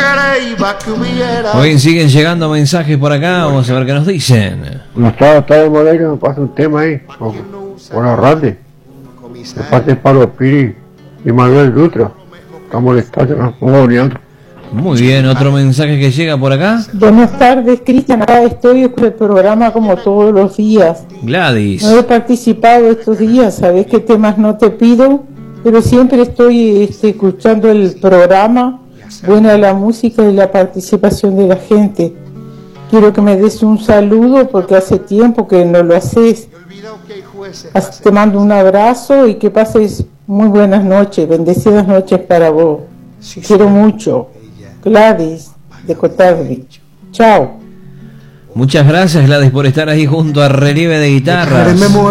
Hoy siguen llegando mensajes por acá, vamos a ver qué nos dicen. No está de Moreira, me pasa un tema ahí, por ahorrarle. Me pasa Pablo Piri y Manuel Dutra. Está molestando, no puedo uniendo. Muy bien, otro mensaje que llega por acá. Buenas tardes, Cristian. Acá estoy con el programa como todos los días. Gladys. No he participado estos días, ¿sabes qué temas no te pido? Pero siempre estoy escuchando el programa. Buena la música y la participación de la gente. Quiero que me des un saludo porque hace tiempo que no lo haces. Te mando un abrazo y que pases muy buenas noches, bendecidas noches para vos. Quiero mucho. Gladys de Cotardi. Chao. Muchas gracias, Gladys, por estar ahí junto a Relieve de Guitarras.